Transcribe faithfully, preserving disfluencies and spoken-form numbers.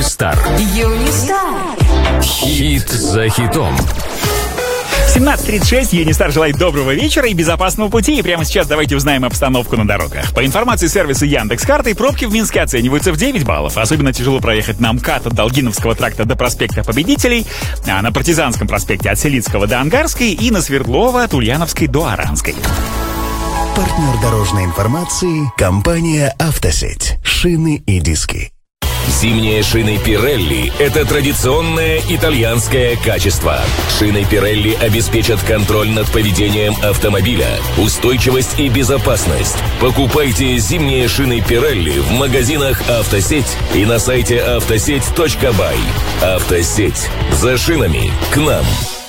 Юнистар. Юнистар. Хит за хитом. семнадцать тридцать шесть, Юнистар желает доброго вечера и безопасного пути. И прямо сейчас давайте узнаем обстановку на дорогах. По информации сервиса Яндекс.Карты, пробки в Минске оцениваются в девять баллов. Особенно тяжело проехать на МКАД от Долгиновского тракта до проспекта Победителей, а на Партизанском проспекте от Селицкого до Ангарской и на Свердлова от Ульяновской до Оранской. Партнер дорожной информации – компания «Автосеть». Шины и диски. Зимние шины Pirelli – это традиционное итальянское качество. Шины Pirelli обеспечат контроль над поведением автомобиля, устойчивость и безопасность. Покупайте зимние шины Pirelli в магазинах «Автосеть» и на сайте автосеть точка бай. «Автосеть». За шинами к нам.